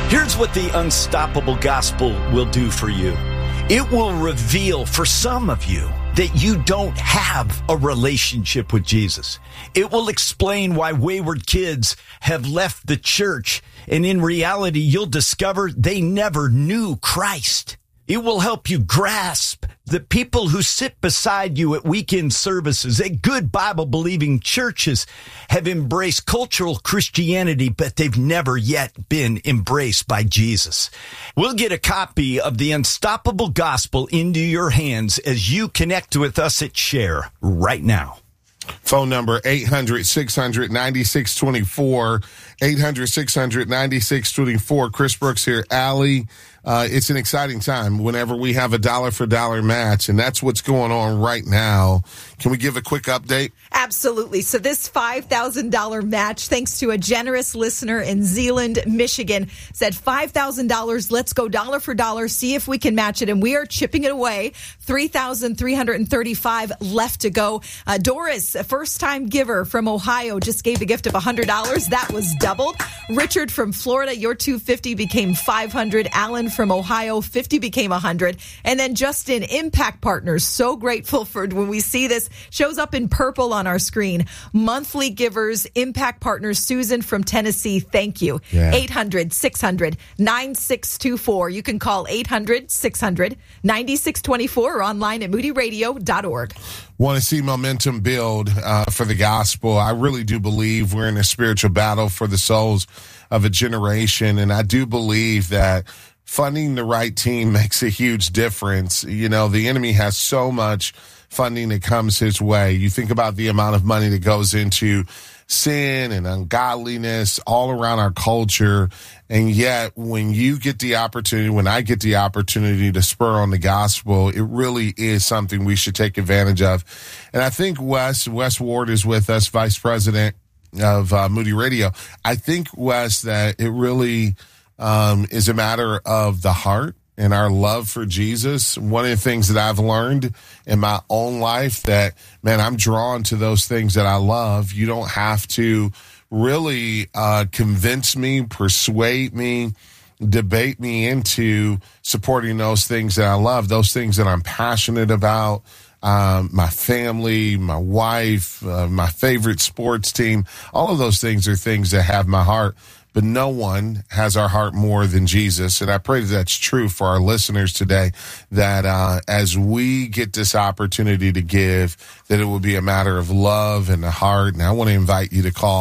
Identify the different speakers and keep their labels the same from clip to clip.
Speaker 1: Here's what the Unstoppable Gospel will do for you. It will reveal for some of you that you don't have a relationship with Jesus. It will explain why wayward kids have left the church, and in reality, you'll discover they never knew Christ. It will help you grasp that people who sit beside you at weekend services at good Bible-believing churches have embraced cultural Christianity, but they've never yet been embraced by Jesus. We'll get a copy of the Unstoppable Gospel into your hands as you connect with us at Share right now.
Speaker 2: Phone number 800-600-9624, 800-600-9624. Chris Brooks here. Allie, it's an exciting time whenever we have a dollar-for-dollar match, and that's what's going on right now. Can we give a quick update?
Speaker 3: Absolutely. So this $5,000 match, thanks to a generous listener in Zeeland, Michigan, said $5,000. Let's go dollar for dollar, see if we can match it. And we are chipping it away. $3,335 left to go. Doris, a first-time giver from Ohio, just gave a gift of $100. That was doubled. Richard from Florida, your $250 became $500. Alan from Ohio, $50 became $100. And then Justin, Impact Partners, so grateful for when we see this, shows up in purple on our screen. Monthly givers, Impact Partners, Susan from Tennessee, thank you. Yeah. 800-600-9624. You can call 800-600-9624 or online at moodyradio.org.
Speaker 2: Want to see momentum build for the gospel. I really do believe we're in a spiritual battle for the souls of a generation, and I do believe that funding the right team makes a huge difference. You know, the enemy has so much funding that comes his way. You think about the amount of money that goes into sin and ungodliness all around our culture. And yet when you get the opportunity, when I get the opportunity to spur on the gospel, it really is something we should take advantage of. And I think Wes Ward is with us, Vice President of Moody Radio. I think, Wes, that it really is a matter of the heart and our love for Jesus. One of the things that I've learned in my own life that, man, I'm drawn to those things that I love. You don't have to really convince me, persuade me, debate me into supporting those things that I love, those things that I'm passionate about. My family, my wife, my favorite sports team, all of those things are things that have my heart. But no one has our heart more than Jesus. And I pray that that's true for our listeners today, that as we get this opportunity to give, that it will be a matter of love and the heart. And I want to invite you to call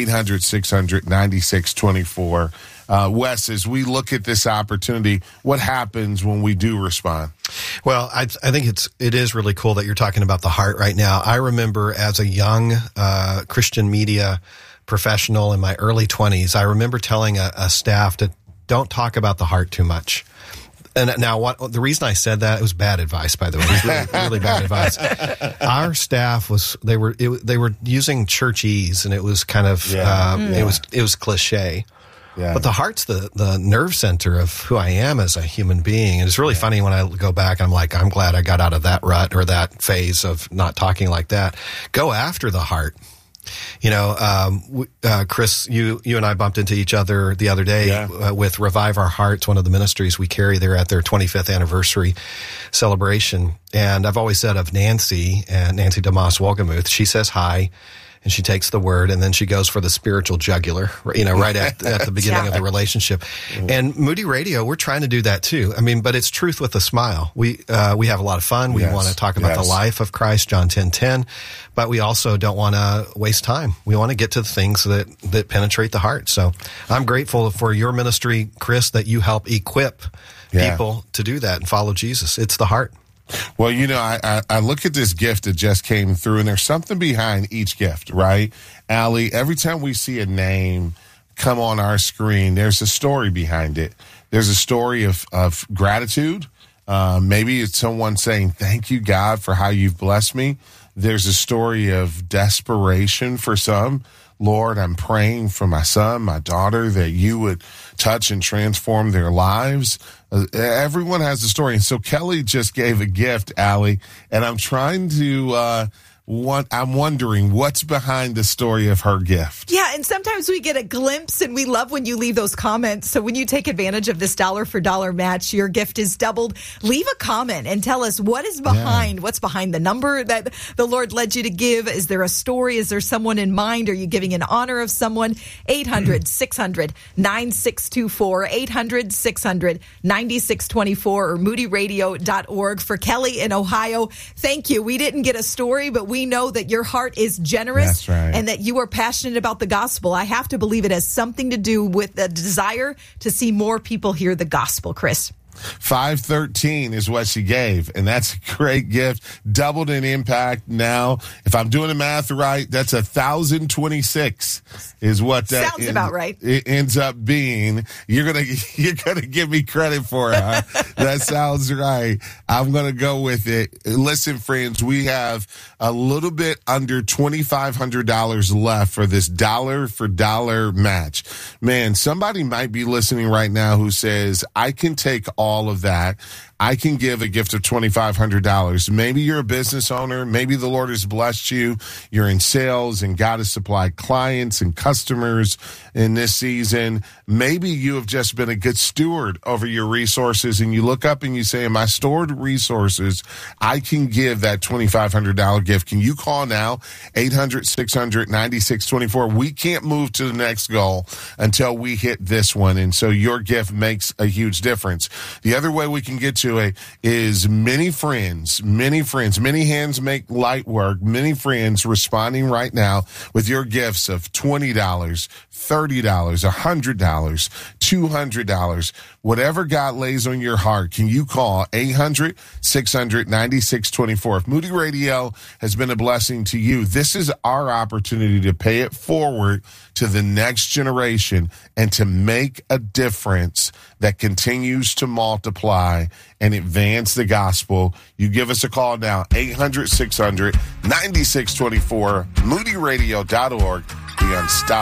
Speaker 2: 800-600-9624. Wes, as we look at this opportunity, what happens when we do respond?
Speaker 4: Well, I think it is really cool that you're talking about the heart right now. I remember as a young Christian media professional in my early 20s, I remember telling a staff to don't talk about the heart too much. And now the reason I said that, it was bad advice, by the way. It was really bad advice. Our staff they were using churchese, and it was kind of, it was cliche. Yeah. But the heart's the nerve center of who I am as a human being. And it's really funny when I go back, I'm like, I'm glad I got out of that rut or that phase of not talking like that. Go after the heart. You know, Chris, you and I bumped into each other the other day with Revive Our Hearts, one of the ministries we carry there at their 25th anniversary celebration. And I've always said of Nancy DeMoss Wolgemuth, she says hi, and she takes the word, and then she goes for the spiritual jugular, you know, right at the beginning of the relationship. And Moody Radio, we're trying to do that too. I mean, but it's truth with a smile. We have a lot of fun. We want to talk about the life of Christ, John 10:10, but we also don't want to waste time. We want to get to the things that penetrate the heart. So I'm grateful for your ministry, Chris, that you help equip people to do that and follow Jesus. It's the heart.
Speaker 2: Well, you know, I look at this gift that just came through, and there's something behind each gift, right? Allie, every time we see a name come on our screen, there's a story behind it. There's a story of gratitude. Maybe it's someone saying, thank you, God, for how you've blessed me. There's a story of desperation for some. Lord, I'm praying for my son, my daughter, that you would touch and transform their lives. Everyone has a story. And so Kelly just gave a gift, Allie, and I'm trying to I'm wondering what's behind the story of her gift.
Speaker 3: Yeah, and sometimes we get a glimpse, and we love when you leave those comments. So when you take advantage of this dollar for dollar match, your gift is doubled. Leave a comment and tell us what is behind, what's behind the number that the Lord led you to give. Is there a story? Is there someone in mind? Are you giving in honor of someone? 800-600-9624, 800-600-9624, or moodyradio.org. For Kelly in Ohio, thank you. We didn't get a story, but we know that your heart is generous.
Speaker 2: That's right.
Speaker 3: And that you are passionate about the gospel. I have to believe it has something to do with the desire to see more people hear the gospel, Chris.
Speaker 2: $513 is what she gave, and that's a great gift. Doubled in impact now. If I'm doing the math right, that's 1,026 is what that
Speaker 3: sounds about right.
Speaker 2: It ends up being. You're gonna give me credit for it. Huh? That sounds right. I'm gonna go with it. Listen, friends, we have a little bit under $2,500 left for this dollar for dollar match. Man, somebody might be listening right now who says, I can take all of that. I can give a gift of $2,500. Maybe you're a business owner. Maybe the Lord has blessed you. You're in sales and God has supplied clients and customers in this season. Maybe you have just been a good steward over your resources, and you look up and you say, in my stored resources, I can give that $2,500 gift. Can you call now? 800-600-9624. We can't move to the next goal until we hit this one. And so your gift makes a huge difference. The other way we can get to it is many friends, many hands make light work, many friends responding right now with your gifts of $20, $30, $100, $200, whatever God lays on your heart. Can you call 800-600-9624? If Moody Radio has been a blessing to you, this is our opportunity to pay it forward to the next generation and to make a difference that continues to multiply and advance the gospel. You give us a call now, 800-600-9624, moodyradio.org, the unstoppable